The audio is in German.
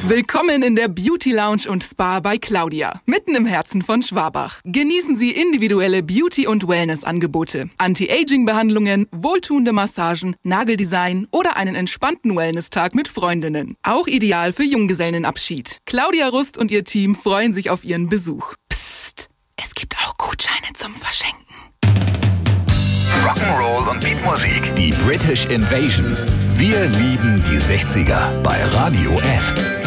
Willkommen in der Beauty Lounge und Spa bei Claudia, mitten im Herzen von Schwabach. Genießen Sie individuelle Beauty- und Wellness-Angebote, Anti-Aging-Behandlungen, wohltuende Massagen, Nageldesign oder einen entspannten Wellness-Tag mit Freundinnen. Auch ideal für Junggesellenabschied. Claudia Rust und ihr Team freuen sich auf Ihren Besuch. Psst, es gibt auch Gutscheine zum Verschenken. Rock'n'Roll und Beatmusik. Die British Invasion. Wir lieben die 60er bei Radio F.